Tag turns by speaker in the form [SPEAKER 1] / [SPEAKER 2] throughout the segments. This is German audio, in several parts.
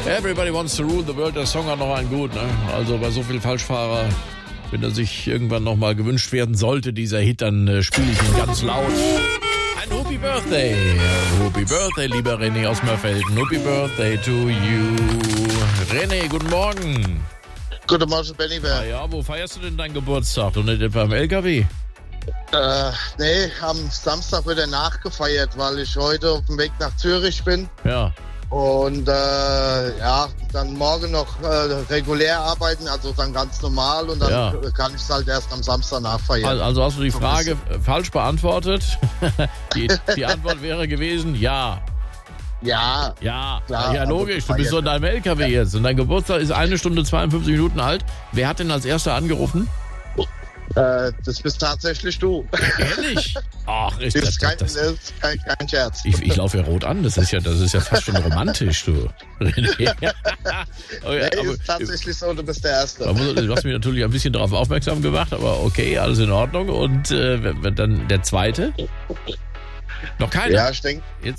[SPEAKER 1] Everybody Wants to Rule the World, der Song hat noch einen gut, ne? Also bei so viel Falschfahrer, wenn er sich irgendwann nochmal gewünscht werden sollte, dieser Hit, dann spiele ich ihn ganz laut. Ein Happy Birthday. Happy Birthday, lieber René aus Mörfelden. Happy Birthday to you. René, guten Morgen.
[SPEAKER 2] Guten Morgen, Benny.
[SPEAKER 1] Ja, wo feierst du denn deinen Geburtstag? Und nicht etwa am LKW?
[SPEAKER 2] Nee, am Samstag wird er nachgefeiert, weil ich heute auf dem Weg nach Zürich bin.
[SPEAKER 1] Ja.
[SPEAKER 2] Und dann morgen noch regulär arbeiten, also dann ganz normal. Und dann kann ich es halt erst am Samstag nachfeiern.
[SPEAKER 1] Also hast du die Frage falsch beantwortet? Die Antwort wäre gewesen, ja.
[SPEAKER 2] Ja.
[SPEAKER 1] Ja,
[SPEAKER 2] klar,
[SPEAKER 1] ja, logisch. Du bist so in deinem LKW jetzt. Und dein Geburtstag ist 1 Stunde 52 Minuten alt. Wer hat denn als erster angerufen?
[SPEAKER 2] Das bist tatsächlich du.
[SPEAKER 1] Ehrlich? Ach,
[SPEAKER 2] das ist kein Scherz.
[SPEAKER 1] Ich laufe ja rot an. Das ist ja fast schon romantisch, du.
[SPEAKER 2] Okay, aber ist tatsächlich so, du bist der Erste.
[SPEAKER 1] Du hast mich natürlich ein bisschen darauf aufmerksam gemacht, aber okay, alles in Ordnung. Und dann der Zweite? Noch keiner?
[SPEAKER 2] Ja, ich denke. Ich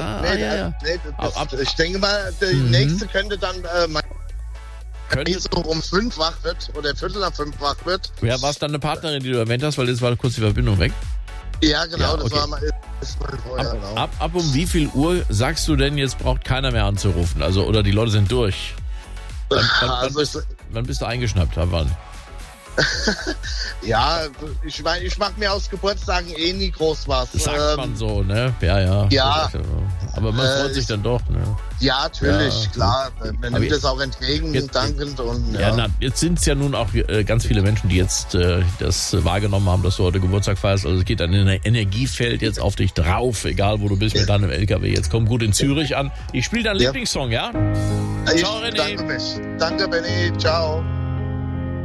[SPEAKER 2] denke mal, der nächste könnte dann so um 5 wach wird oder Viertel nach 5 wach wird.
[SPEAKER 1] Ja, war es dann eine Partnerin, die du erwähnt hast, weil jetzt war kurz die Verbindung weg?
[SPEAKER 2] Ja, genau,
[SPEAKER 1] okay.
[SPEAKER 2] Das war mal vorher, genau.
[SPEAKER 1] Ab um wie viel Uhr sagst du denn, jetzt braucht keiner mehr anzurufen? Also, oder die Leute sind durch? Wann bist du eingeschnappt? Ab wann?
[SPEAKER 2] Ja, ich mach mir aus Geburtstagen nie groß was.
[SPEAKER 1] Sagt man so, ne? Ja.
[SPEAKER 2] Ja.
[SPEAKER 1] Aber man freut sich dann doch, ne?
[SPEAKER 2] Ja, natürlich, klar. Man nimmt das auch entgegen, dankend und
[SPEAKER 1] jetzt sind es ja nun auch ganz viele Menschen, die jetzt das wahrgenommen haben, dass du heute Geburtstag feierst. Also es geht ein Energiefeld jetzt auf dich drauf, egal wo du bist mit deinem LKW. Jetzt komm gut in Zürich an. Ich spiele deinen Lieblingssong, ja?
[SPEAKER 2] Ciao, René. Danke, Benny. Ciao.